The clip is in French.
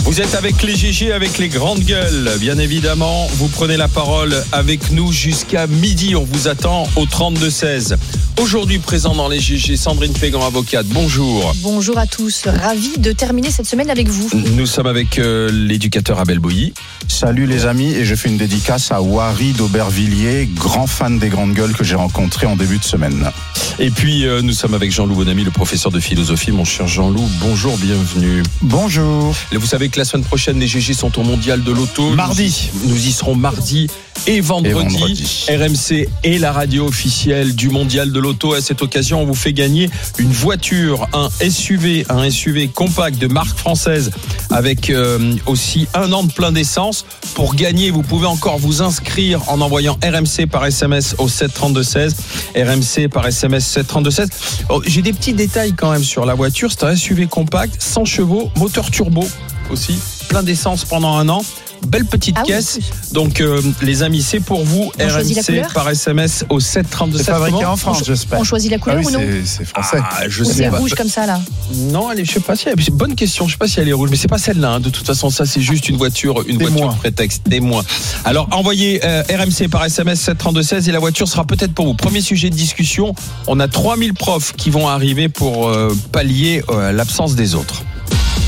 Vous êtes avec les GG, avec les grandes gueules. Bien évidemment, vous prenez la parole avec nous jusqu'à midi. On vous attend au 32-16. Aujourd'hui présent dans les GG, Sandrine Pégan, avocate. Bonjour. Bonjour à tous. Ravi de terminer cette semaine avec vous. Nous sommes avec l'éducateur Abel Bouilly. Salut les amis, et je fais une dédicace à Wary d'Aubervilliers, grand fan des grandes gueules que j'ai rencontré en début de semaine. Et puis nous sommes avec Jean-Loup Bonamy, le professeur de philosophie. Mon cher Jean-Loup, bonjour, bienvenue. Bonjour. Vous savez que la semaine prochaine, les GG sont au Mondial de l'Auto. Mardi. Nous y serons mardi et vendredi. RMC est la radio officielle du Mondial de l'Auto. À cette occasion, on vous fait gagner une voiture, un SUV compact de marque française avec aussi 1 an de plein d'essence. Pour gagner, vous pouvez encore vous inscrire en envoyant RMC par SMS au 732-16. RMC par SMS 732-16. J'ai des petits détails quand même sur la voiture. C'est un SUV compact, 100 chevaux, moteur turbo aussi, plein d'essence pendant 1 an. Belle petite caisse. Oui. Donc les amis, c'est pour vous. RMC par SMS au 732-16. C'est fabriqué en France, j'espère. On choisit la couleur ou non? C'est français. Je sais pas. C'est rouge comme ça là. Non, je sais pas si. C'est une bonne question. Je sais pas si elle est rouge, mais c'est pas celle-là. Hein. De toute façon, ça c'est juste une voiture prétexte. Témoin. Alors envoyez RMC par SMS 732-16 et la voiture sera peut-être pour vous. Premier sujet de discussion. On a 3000 profs qui vont arriver pour pallier l'absence des autres.